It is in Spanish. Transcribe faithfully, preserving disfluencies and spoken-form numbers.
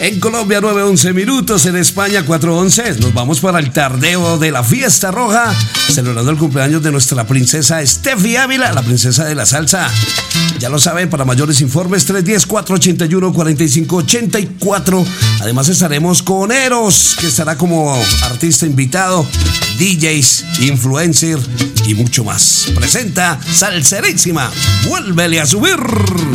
En Colombia nueve once minutos, en España cuatro once. Nos vamos para el tardeo de la fiesta roja, celebrando el cumpleaños de nuestra princesa Steffi Ávila, la princesa de la salsa. Ya lo saben, para mayores informes tres uno cero, cuatro ocho uno, cuatro cinco ocho cuatro. Además estaremos con Eros, que estará como artista invitado, D Js, influencer y mucho más. Presenta Salserísima. Vuélvele a subir.